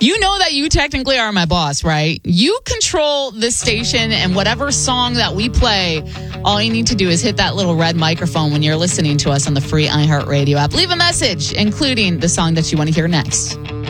You know that you technically are my boss, right? You control this station, and whatever song that we play, all you need to do is hit that little red microphone when you're listening to us on the free iHeartRadio app. Leave a message, including the song that you want to hear next.